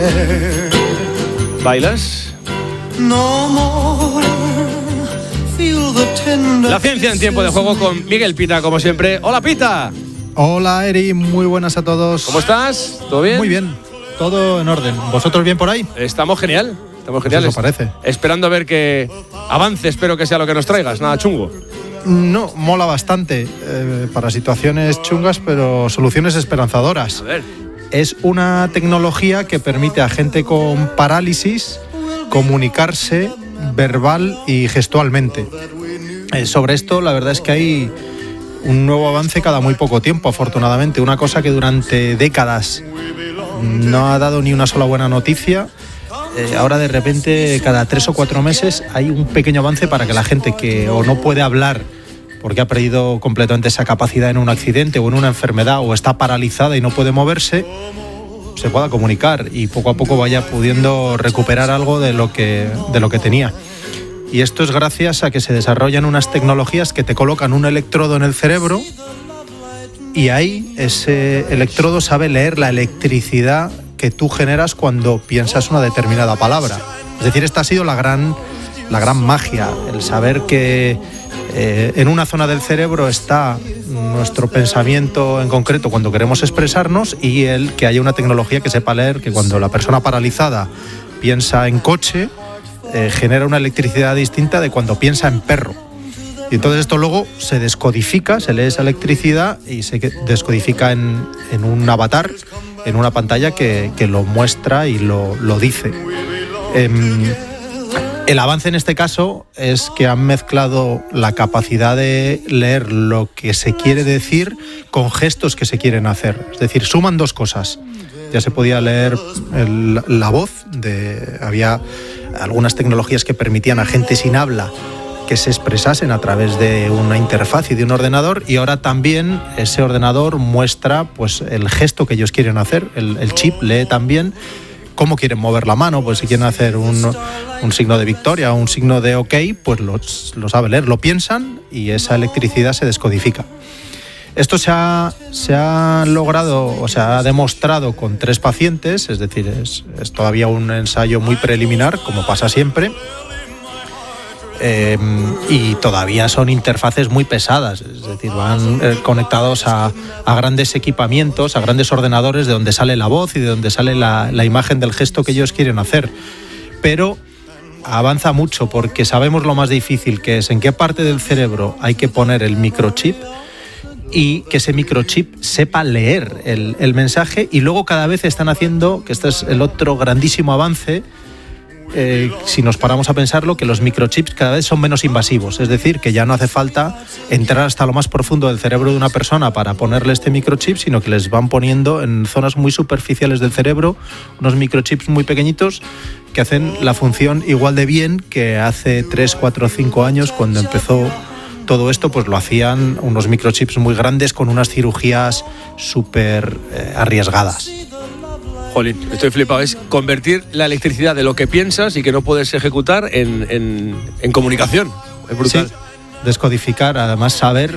¿Bailas? La ciencia en tiempo de juego con Miguel Pita, como siempre. ¡Hola, Pita! Hola, Eri, muy buenas a todos. ¿Cómo estás? ¿Todo bien? Muy bien, todo en orden. ¿Vosotros bien por ahí? Estamos genial. Estamos Pues geniales. eso parece. Esperando a ver qué avance, espero que sea lo que nos traigas. Nada chungo. No, mola bastante para situaciones chungas, pero soluciones esperanzadoras. A ver. Es una tecnología que permite a gente con parálisis comunicarse verbal y gestualmente. Sobre esto, la verdad es que hay un nuevo avance cada muy poco tiempo, afortunadamente. Una cosa que durante décadas no ha dado ni una sola buena noticia. Ahora de repente cada 3 o 4 meses hay un pequeño avance para que la gente que o no puede hablar porque ha perdido completamente esa capacidad en un accidente o en una enfermedad o está paralizada y no puede moverse, se pueda comunicar y poco a poco vaya pudiendo recuperar algo de lo que tenía. Y esto es gracias a que se desarrollan unas tecnologías que te colocan un electrodo en el cerebro y ahí ese electrodo sabe leer la electricidad que tú generas cuando piensas una determinada palabra. Es decir, esta ha sido la gran magia, el saber que en una zona del cerebro está nuestro pensamiento en concreto cuando queremos expresarnos y el que haya una tecnología que sepa leer que cuando la persona paralizada piensa en coche, genera una electricidad distinta de cuando piensa en perro. Y entonces esto luego se descodifica, se lee esa electricidad y se descodifica en un avatar, en una pantalla que lo muestra y lo dice. El avance en este caso es que han mezclado la capacidad de leer lo que se quiere decir con gestos que se quieren hacer. Es decir, suman dos cosas. Ya se podía leer la voz, había algunas tecnologías que permitían a gente sin habla que se expresasen a través de una interfaz y de un ordenador, y ahora también ese ordenador muestra pues el gesto que ellos quieren hacer. El chip lee también cómo quieren mover la mano, pues si quieren hacer un signo de victoria o un signo de OK, pues lo sabe leer, lo piensan y esa electricidad se descodifica. Esto se ha logrado o se ha demostrado con 3 pacientes, es decir, es todavía un ensayo muy preliminar, como pasa siempre. Y todavía son interfaces muy pesadas, es decir, van conectados a grandes equipamientos, a grandes ordenadores de donde sale la voz y de donde sale la imagen del gesto que ellos quieren hacer. Pero avanza mucho porque sabemos lo más difícil que es en qué parte del cerebro hay que poner el microchip y que ese microchip sepa leer el mensaje, y luego cada vez están haciendo, que este es el otro grandísimo avance, si nos paramos a pensarlo, que los microchips cada vez son menos invasivos, es decir, que ya no hace falta entrar hasta lo más profundo del cerebro de una persona para ponerle este microchip, sino que les van poniendo en zonas muy superficiales del cerebro unos microchips muy pequeñitos que hacen la función igual de bien que hace 3, 4, 5 años cuando empezó todo esto, pues lo hacían unos microchips muy grandes con unas cirugías súper arriesgadas. Jolín, estoy flipado. Es convertir la electricidad de lo que piensas y que no puedes ejecutar en comunicación. Es brutal. Sí, descodificar, además saber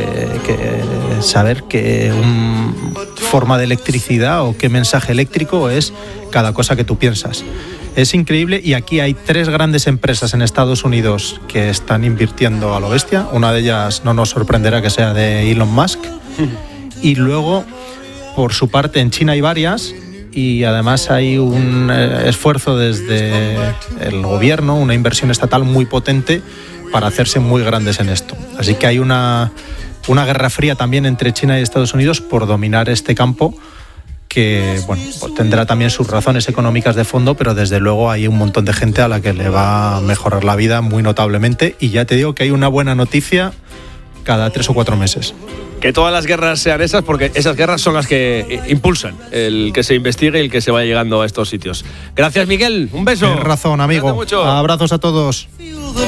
que una forma de electricidad o qué mensaje eléctrico es cada cosa que tú piensas. Es increíble, y aquí hay 3 grandes empresas en Estados Unidos que están invirtiendo a lo bestia. Una de ellas no nos sorprenderá que sea de Elon Musk. Y luego, por su parte, en China hay varias. Y además hay un esfuerzo desde el gobierno, una inversión estatal muy potente para hacerse muy grandes en esto. Así que hay una guerra fría también entre China y Estados Unidos por dominar este campo, que bueno, pues tendrá también sus razones económicas de fondo, pero desde luego hay un montón de gente a la que le va a mejorar la vida muy notablemente. Y ya te digo que hay una buena noticia cada 3 o 4 meses. Que todas las guerras sean esas, porque esas guerras son las que impulsan el que se investigue y el que se vaya llegando a estos sitios. Gracias, Miguel. Un beso. Tienes razón, amigo. Cuídate mucho. Abrazos a todos.